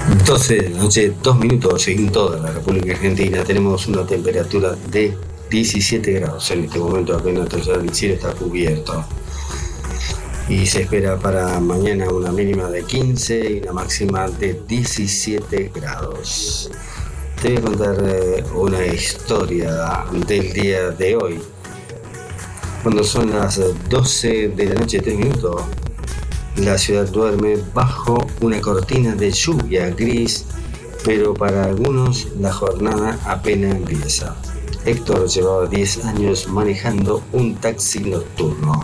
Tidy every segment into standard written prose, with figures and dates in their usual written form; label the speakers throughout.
Speaker 1: 12 de la noche, 2 minutos en toda la República Argentina. Tenemos una temperatura de 17 grados. En este momento apenas el cielo está cubierto. Y se espera para mañana una mínima de 15 y una máxima de 17 grados. Te voy a contar una historia del día de hoy. Cuando son las 12 de la noche, 3 minutos, la ciudad duerme bajo una cortina de lluvia gris, pero para algunos la jornada apenas empieza. Héctor llevaba 10 años manejando un taxi nocturno.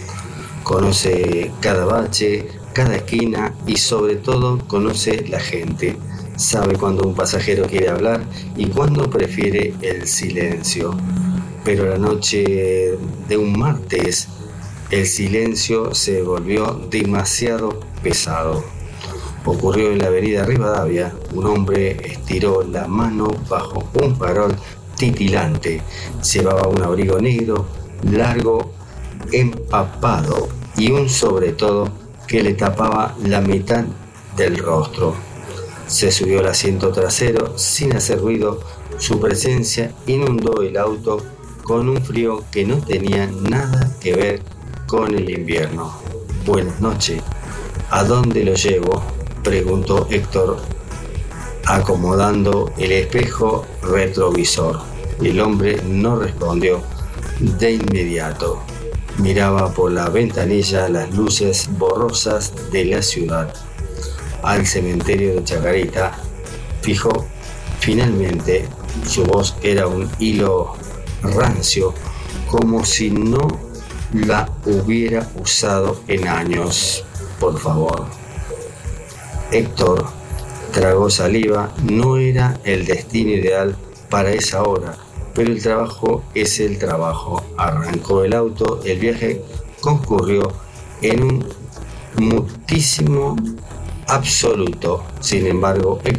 Speaker 1: Conoce cada bache, cada esquina y sobre todo conoce la gente. Sabe cuando un pasajero quiere hablar y cuando prefiere el silencio. Pero la noche de un martes, el silencio se volvió demasiado pesado. Ocurrió en la avenida Rivadavia. Un hombre estiró la mano bajo un farol titilante. Llevaba un abrigo negro, largo, empapado y un sobretodo que le tapaba la mitad del rostro. Se subió al asiento trasero sin hacer ruido. Su presencia inundó el auto con un frío que no tenía nada que ver con el invierno. Buenas noches. ¿A dónde lo llevo?, preguntó Héctor, acomodando el espejo retrovisor. El hombre no respondió de inmediato. Miraba por la ventanilla las luces borrosas de la ciudad. Al cementerio de Chacarita. Fijó. Finalmente, su voz era un hilo rancio, como si no la hubiera usado en años. Por favor. Héctor tragó saliva. No era el destino ideal para esa hora, pero el trabajo es el trabajo. Arrancó el auto. El viaje concurrió en un mutísimo absoluto. Sin embargo,